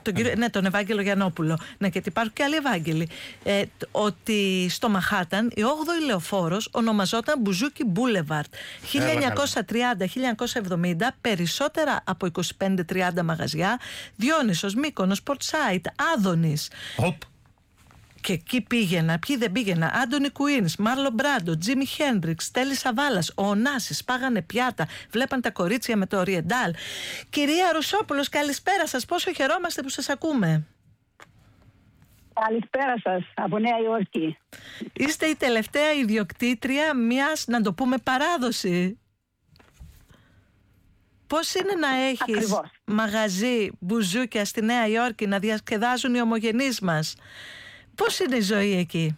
Τον Ευάγγελο Γιαννόπουλο. Ναι, γιατί υπάρχουν και άλλοι Ευάγγελοι. Ότι στο Μαχάταν η 8η λεωφόρος ονομαζόταν Μπουζούκι Μπούλεβαρτ. 1930-1970 περισσότερα από 25-30 μαγαζιά. Διόνυσος, Μύκονος, Πορτσάιτ, Άδωνης. Και εκεί πήγαινα, ποιοι δεν πήγαινα? Άντονι Κουίνς, Μάρλο Μπράντο, Τζίμι Χέντριξ, Τέλη Σαβάλας, ο Ωνάσης, πάγανε πιάτα, βλέπαν τα κορίτσια με το Οριεντάλ. Κυρία Ρουσόπουλος, καλησπέρα σας, πόσο χαιρόμαστε που σας ακούμε. Καλησπέρα σας, από Νέα Υόρκη. Είστε η τελευταία ιδιοκτήτρια μιας, να το πούμε, παράδοση. Πώς είναι να έχεις μαγαζί μπουζούκια στη Νέα Υόρκη, να διασκεδάζουν οι ομογενείς μας? Πώς είναι η ζωή εκεί?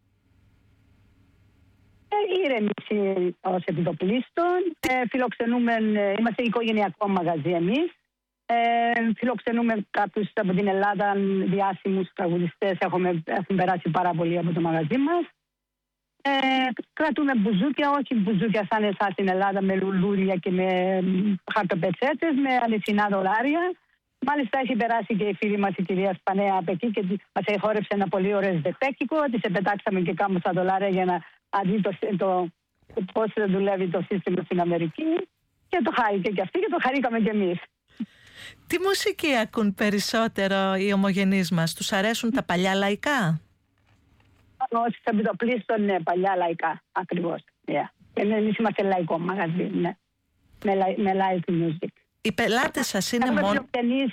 Ήρεμη ως επιτοπλίστων. Φιλοξενούμε, είμαστε οικογενειακό μαγαζί εμείς. Φιλοξενούμε κάποιους από την Ελλάδα διάσημους τραγουδιστές. Έχουν περάσει πάρα πολύ από το μαγαζί μας. Κρατούμε μπουζούκια, όχι μπουζούκια σαν εσάς στην Ελλάδα με λουλούδια και με χαρτοπετσέτες, με αληθινά δολάρια. Μάλιστα έχει περάσει και η φίλη μας η κυρία Σπανέα από εκεί και μας εχόρεψε ένα πολύ ωραίο ζεπέκικο. Της επετάξαμε και κάμωσα δολάρια για να δει πώς δουλεύει το σύστημα στην Αμερική. Και το χάρηκε και αυτή και το χαρήκαμε και εμείς. Τι μουσική ακούν περισσότερο οι ομογενείς μας? Τους αρέσουν τα παλιά λαϊκά? Όσοι επιτοπλίστων, ναι, παλιά λαϊκά, ακριβώς. Yeah. Και εμείς είμαστε λαϊκό μαγαζί, ναι. Με live music. Οι πελάτες σας είναι μόνο...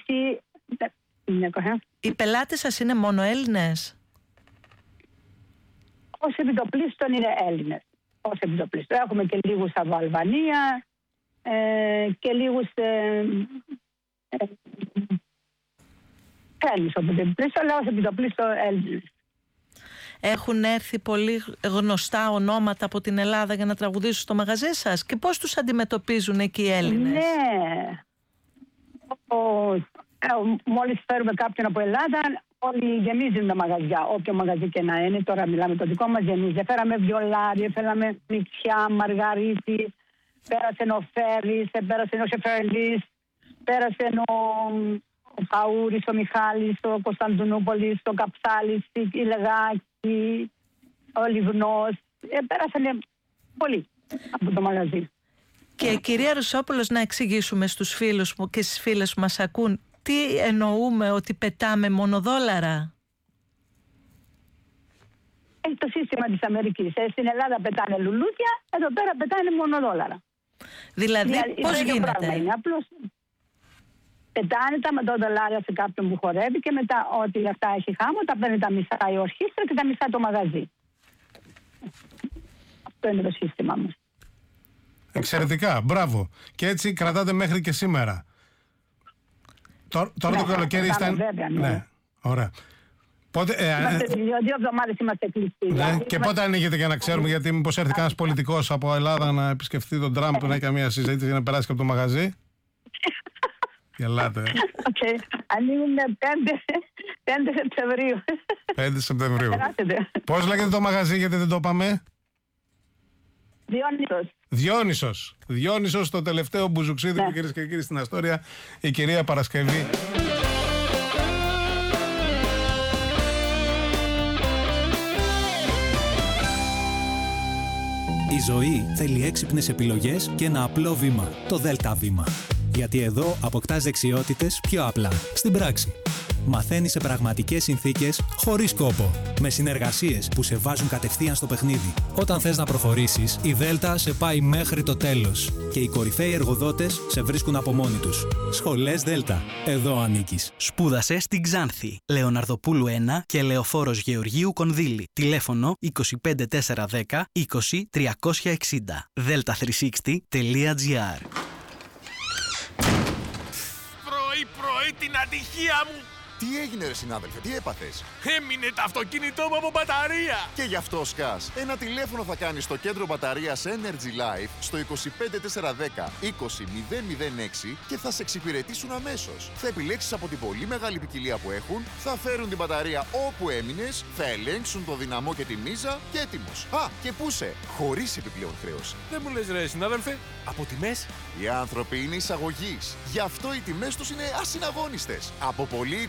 Οι πελάτες σας είναι μόνο Έλληνες? Ως επιτοπλίστων είναι Έλληνες. Ως επιτοπλίστων. Έχουμε και λίγους από Αλβανία και λίγους Έλληνες από επιτοπλίστων, αλλά ως επιτοπλίστων Έλληνες. Έχουν έρθει πολύ γνωστά ονόματα από την Ελλάδα για να τραγουδήσουν στο μαγαζί σας και πώς τους αντιμετωπίζουν εκεί οι Έλληνες? Ναι. Μόλις φέρουμε κάποιον από Ελλάδα, όλοι γεμίζουν τα μαγαζιά, όποιο μαγαζί και να είναι. Τώρα μιλάμε το δικό μας γεμίζει. Φέραμε βιολάρι, φέραμε μυξιά, μαργαρίτη, πέρασε ο Φέρης, πέρασε ο Σεφερλής, πέρασε ο Χαούρης, ο Μιχάλης, ο Κωνσταντινούπολης, ο Καψάλης, η Λεγάκη, ο Λιγνός. Πέρασαν πολλοί από το μαγαζί. Και κυρία Ρουσόπουλος, να εξηγήσουμε στους φίλους μου και στις φίλες που μας ακούν τι εννοούμε ότι πετάμε μονοδόλαρα? Έχει το σύστημα της Αμερικής. Στην Ελλάδα πετάνε λουλούδια, εδώ πέρα πετάνε μονοδόλαρα. Δηλαδή πώς γίνεται? Είναι απλώς πετάνε τα δολάρια σε κάποιον που χορεύει και μετά ό,τι αυτά έχει χάμω τα παίρνει τα μισά η ορχήστρα και τα μισά το μαγαζί. Αυτό είναι το σύστημα μας. Εξαιρετικά, μπράβο. Και έτσι κρατάτε μέχρι και σήμερα. Τώρα το καλοκαίρι ήταν... Ναι, ωραία. Πότε, 2 εβδομάδες είμαστε κλειστοί. Ναι, και πότε ανοίγετε για να ξέρουμε, γιατί μήπως έρθει κανένας πολιτικός από Ελλάδα να επισκεφτεί τον Τραμπ, να έχει καμία συζήτηση για να περάσει και από το μαγαζί? Γελάτε. Ανοίγουμε 5 Σεπτεμβρίου. 5 Σεπτεμβρίου. Πώς λέγεται το μαγαζί, γιατί δεν το είπαμε? Διόνυσος, το τελευταίο μπουζουξίδι που, κυρίες και κύριοι, στην Αστόρια, η κυρία Παρασκευή. Η ζωή θέλει έξυπνες επιλογές και ένα απλό βήμα, το ΔΕΛΤΑ βήμα. Γιατί εδώ αποκτάς δεξιότητες πιο απλά, στην πράξη. Μαθαίνεις σε πραγματικές συνθήκες, χωρίς κόπο. Με συνεργασίες που σε βάζουν κατευθείαν στο παιχνίδι. Όταν θες να προχωρήσεις, η Δέλτα σε πάει μέχρι το τέλος. Και οι κορυφαίοι εργοδότες σε βρίσκουν από μόνοι τους. Σχολές Δέλτα. Εδώ ανήκεις. Σπούδασε στην Ξάνθη. Λεωναρδοπούλου 1 και Λεωφόρος Γεωργίου Κονδύλη. Τηλέφωνο 25410 20 360. delta360.gr. Πρωί την ατυχία μου! Τι έγινε ρε συνάδελφε, τι έπαθες? Έμεινε το αυτοκίνητό μου από μπαταρία! Και γι' αυτό σκάς. Ένα τηλέφωνο θα κάνεις στο κέντρο μπαταρίας Energy Life στο 25410 20006 και θα σε εξυπηρετήσουν αμέσως. Θα επιλέξεις από την πολύ μεγάλη ποικιλία που έχουν, θα φέρουν την μπαταρία όπου έμεινες, θα ελέγξουν το δυναμό και τη μίζα και έτοιμος. Α, και πού σε, χωρίς επιπλέον χρέωση. Δεν μου λες ρε συνάδελφε, από τιμές? Οι άνθρωποι είναι εισαγωγής. Γι' αυτό οι τιμές τους είναι ασυναγώνιστες. Από πολύ